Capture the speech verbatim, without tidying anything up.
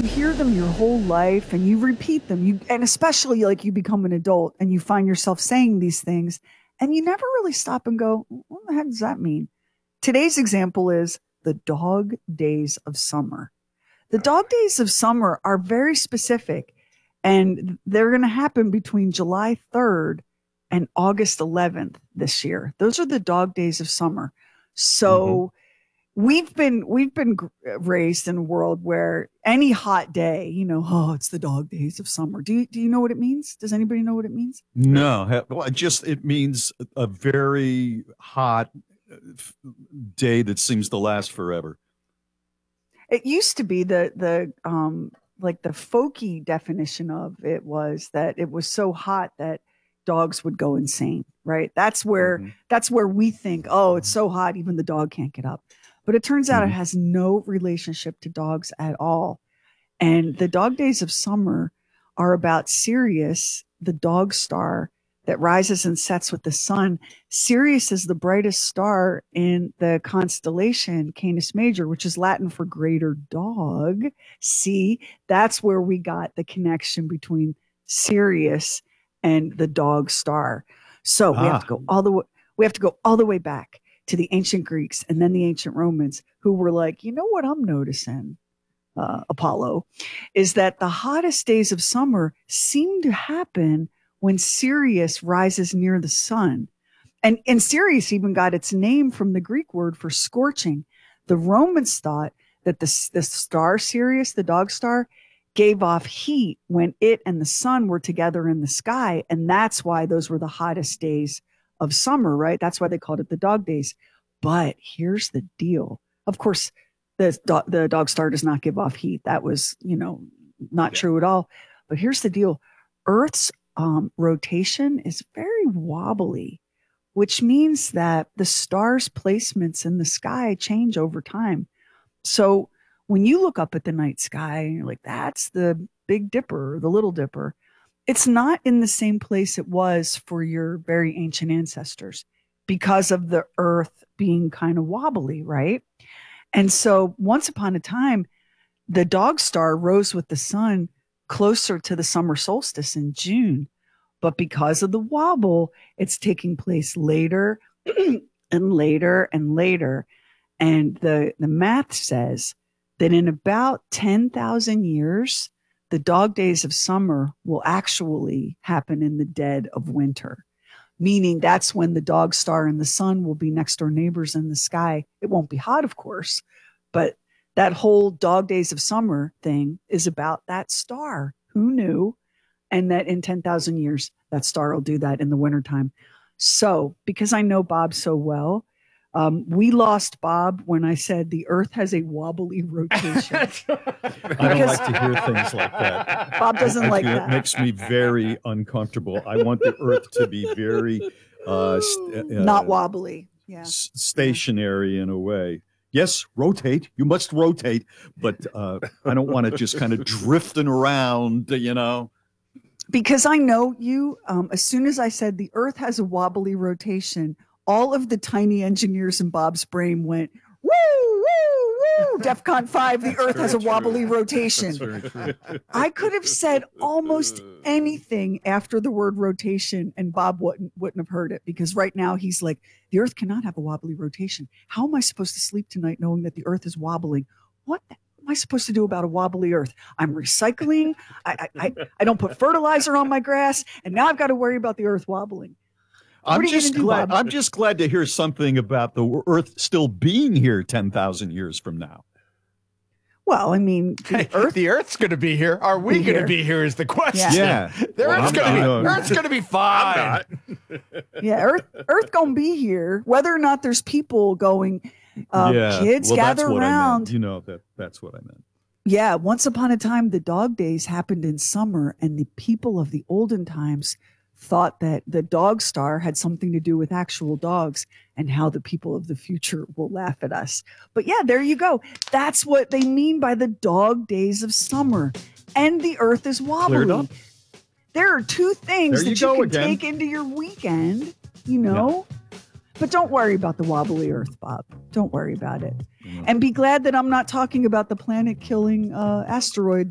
you hear them your whole life and you repeat them. You and especially like you become an adult and you find yourself saying these things and you never really stop and go, what the heck does that mean? Today's example is the dog days of summer. The dog days of summer are very specific and they're going to happen between July third and August eleventh this year. Those are the dog days of summer. So mm-hmm. we've been we've been raised in a world where any hot day, you know, oh, it's the dog days of summer. Do you do you know what it means? Does anybody know what it means? No, well, it just it means a very hot day that seems to last forever. It used to be the the um like the folky definition of it was that it was so hot that dogs would go insane, right? That's where mm-hmm. that's where we think, oh, it's so hot, even the dog can't get up. But it turns out mm-hmm. it has no relationship to dogs at all. And the dog days of summer are about Sirius, the dog star that rises and sets with the sun. Sirius is the brightest star in the constellation Canis Major, which is Latin for greater dog. See, that's where we got the connection between Sirius and the dog star. So ah. we have to go all the way, we have to go all the way back to the ancient Greeks and then the ancient Romans, who were like, you know what I'm noticing, uh, Apollo, is that the hottest days of summer seem to happen when Sirius rises near the sun. And, and Sirius even got its name from the Greek word for scorching. The Romans thought that the, the star Sirius, the dog star, gave off heat when it and the sun were together in the sky. And that's why those were the hottest days of summer, right? That's why they called it the dog days. But here's the deal. Of course, the, do- the dog star does not give off heat. That was, you know, not yeah. true at all. But here's the deal. Earth's um, rotation is very wobbly, which means that the stars' placements in the sky change over time. So when you look up at the night sky, you're like, that's the Big Dipper or the Little Dipper. It's not in the same place it was for your very ancient ancestors because of the Earth being kind of wobbly, right? And so once upon a time, the dog star rose with the sun closer to the summer solstice in June. But because of the wobble, it's taking place later and later and later. And the, the math says that in about ten thousand years, the dog days of summer will actually happen in the dead of winter, meaning that's when the dog star and the sun will be next door neighbors in the sky. It won't be hot, of course, but that whole dog days of summer thing is about that star. Who knew? And that in ten thousand years, that star will do that in the wintertime. So because I know Bob so well, um, we lost Bob when I said the Earth has a wobbly rotation. I don't like to hear things like that. Bob doesn't I, like I, that. It makes me very uncomfortable. I want the Earth to be very uh, st- uh, not wobbly, yeah, s- stationary in a way. Yes, rotate. You must rotate, but uh, I don't want it just kind of drifting around, you know. Because I know you, um, as soon as I said the Earth has a wobbly rotation, all of the tiny engineers in Bob's brain went, woo, woo, woo, DEFCON five, the Earth has a wobbly rotation. I could have said almost anything after the word rotation, and Bob wouldn't, wouldn't have heard it, because right now he's like, the Earth cannot have a wobbly rotation. How am I supposed to sleep tonight knowing that the Earth is wobbling? What the am I supposed to do about a wobbly Earth? I'm recycling. I, I, I don't put fertilizer on my grass, and now I've got to worry about the Earth wobbling. What I'm are you just do, glad. Bob? I'm just glad to hear something about the Earth still being here ten thousand years from now. Well, I mean, the hey, Earth. The Earth's going to be here. Are we going to be here? Is the question. Yeah, yeah. The well, Earth's going to be. Earth's going to be fine. yeah, Earth. Earth going to be here, whether or not there's people going. Um, yeah, kids well, gather that's what around. I meant. You know that that's what I meant. Yeah, once upon a time, the dog days happened in summer, and the people of the olden times thought that the dog star had something to do with actual dogs, and how the people of the future will laugh at us. But yeah, there you go. That's what they mean by the dog days of summer. And the Earth is wobbly. There are two things there that you, you can again. take into your weekend, you know. Yeah. But don't worry about the wobbly Earth, Bob. Don't worry about it. Mm-hmm. And be glad that I'm not talking about the planet-killing uh, asteroid